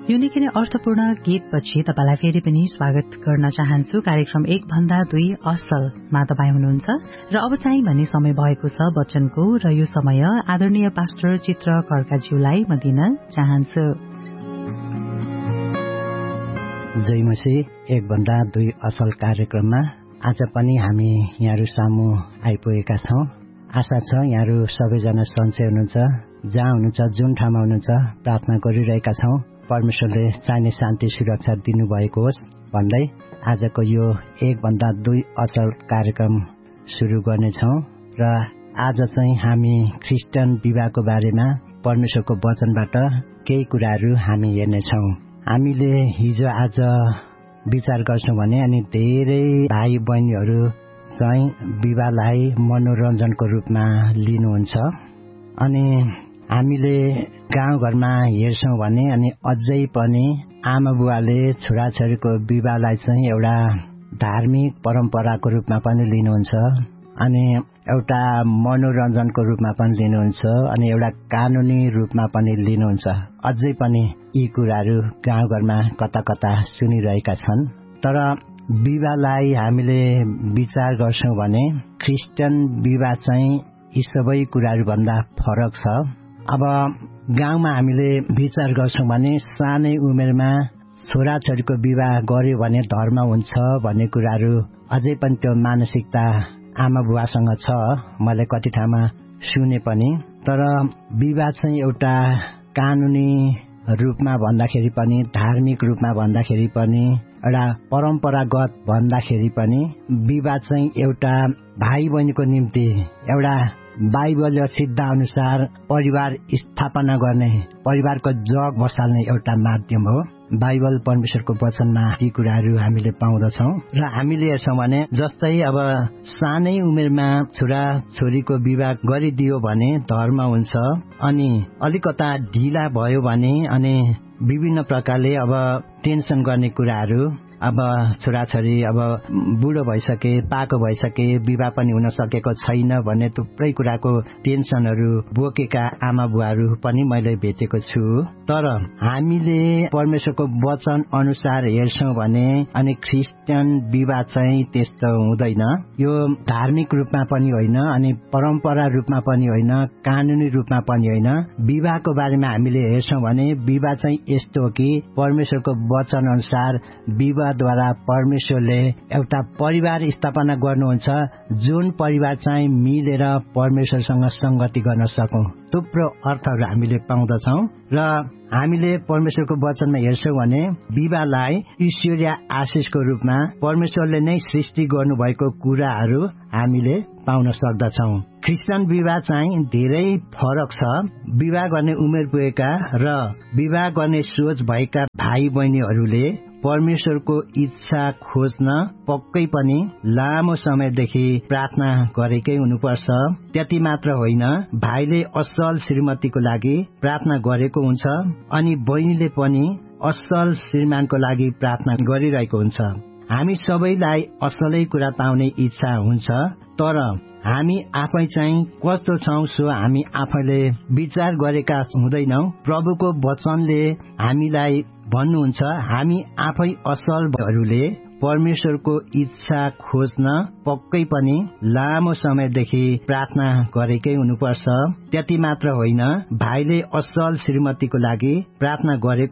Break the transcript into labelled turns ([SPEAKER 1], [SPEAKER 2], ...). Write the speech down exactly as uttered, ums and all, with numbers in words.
[SPEAKER 1] यो निकै नै अर्थपूर्ण गीतपछि तपाईलाई फेरि पनि स्वागत गर्न चाहन्छु। कार्यक्रम एक भन्दा दुई असलमा तपाईँ हुनुहुन्छ र अब चाहिँ भन्ने समय भएको छ वचनको, र यो समय आदरणीय पास्टर चित्र खड्काज्यूलाई म दिन चाहन्छु।
[SPEAKER 2] जय मसीह। एक भन्दा दुई असल कार्यक्रममा आज पनि हामी यहाँहरू सामु आइपुगेका छौं। आशा छ यहाँहरू सबैजना सन्चै हुनुहुन्छ। जहाँ हुनुहुन्छ, जुन ठाउँमा हुनुहुन्छ, प्रार्थना गरिरहेका छौं परमेश्वरले चाहिने शान्ति सुरक्षा दिनुभएको होस् भन्दै आजको यो एक भन्दा दुई असल कार्यक्रम सुरु गर्नेछौं। र आज चाहिँ हामी ख्रिस्टियन विवाहको बारेमा परमेश्वरको वचनबाट केही कुराहरू हामी हेर्नेछौं। हामीले हिजो आज विचार गर्छौं भने अनि धेरै भाइ बहिनीहरू चाहिँ विवाहलाई मनोरञ्जनको रूपमा लिनुहुन्छ। अनि हामीले गाउँघरमा हेर्छौं भने अनि अझै पनि आमा बुवाले छोराछोरीको विवाहलाई चाहिँ एउटा धार्मिक परम्पराको रूपमा पनि लिनुहुन्छ, अनि एउटा मनोरञ्जनको रूपमा पनि लिनुहुन्छ, अनि एउटा कानुनी रूपमा पनि लिनुहुन्छ। अझै पनि यी कुराहरू गाउँघरमा कता कता सुनिरहेका छन्। तर विवाहलाई हामीले विचार गर्छौं भने ख्रिस्टियन विवाह चाहिँ यी सबै कुराहरू भन्दा फरक छ। अब गाउँमा हामीले विचार गर्छौं भने सानै उमेरमा छोराछोरीको विवाह गर्यो भने धर्म हुन्छ भन्ने कुराहरू अझै पनि त्यो मानसिकता आमा बुवासँग छ। मैले कति ठाउँमा सुने पनि। तर विवाह चाहिँ एउटा कानुनी रूपमा भन्दाखेरि पनि, धार्मिक रूपमा भन्दाखेरि पनि, एउटा परम्परागत भन्दाखेरि पनि विवाह चाहिँ एउटा भाइ बहिनीको निम्ति एउटा बाइबलीय सिद्ध अनुसार परिवार स्थापना गर्ने, परिवारको जग बसाल्ने एउटा माध्यम हो। बाइबल परमेश्वरको वचनमा यी कुराहरू हामीले पाउँदछौं। र हामीले हेर्छौं भने जस्तै अब सानै उमेरमा छोरा छोरीको विवाह गरिदियो भने धर्म हुन्छ, अनि अलिकता ढिला भयो भने अनि विभिन्न प्रकारले अब टेन्सन गर्ने कुराहरू, अब छोराछोरी अब बुढो भइसके, पाको भइसके, विवाह पनि हुन सकेको छैन भन्ने थुप्रै कुराको टेन्सनहरू बोकेका आमा बुवाहरू पनि मैले भेटेको छु। तर हामीले परमेश्वरको वचन अनुसार हेर्छौं भने अनि ख्रिस्टियन विवाह चाहिँ त्यस्तो हुँदैन। यो धार्मिक रूपमा पनि होइन, अनि परम्परा रूपमा पनि होइन, कानुनी रूपमा पनि होइन। विवाहको बारेमा हामीले हेर्छौं भने विवाह चाहिँ यस्तो हो कि परमेश्वरको वचन अनुसार विवाह द्वारा परमेश्वरले एउटा परिवार स्थापना गर्नुहुन्छ, जुन परिवार चाहिँ मिलेर परमेश्वरसँग संगति गर्न सकौं। थुप्रो अर्थहरू हामीले पाउँदछौं। र हामीले परमेश्वरको वचनमा हेर्छौं भने विवाहलाई ईश्वरीय आशिषको रूपमा परमेश्वरले नै सृष्टि गर्नुभएको कुराहरू हामीले पाउन सक्दछौं। ख्रिस्टियन विवाह चाहिँ धेरै फरक छ। विवाह गर्ने उमेर पुगेका र विवाह गर्ने सोच भएका भाइ बहिनीहरूले परमेश्वरको इच्छा खोज्न पक्कै पनि लामो समयदेखि प्रार्थना गरेकै हुनुपर्छ। त्यति मात्र होइन, भाइले असल श्रीमतीको लागि प्रार्थना गरेको हुन्छ, अनि बहिनीले पनि असल श्रीमानको लागि प्रार्थना गरिरहेको हुन्छ। हामी सबैलाई असलै कुरा पाउने इच्छा हुन्छ, तर हामी आफै चाहिँ कस्तो छौं सो हामी आफैले विचार गरेका हुँदैनौं। प्रभुको वचनले हामीलाई भन्नुहुन्छ, हामी आफै असलहरूले परमेश्वरको इच्छा खोज्न पक्कै पनि लामो समयदेखि प्रार्थना गरेकै हुनुपर्छ। त्यति मात्र होइन, भाइले असल श्रीमतीको लागि प्रार्थना गरेको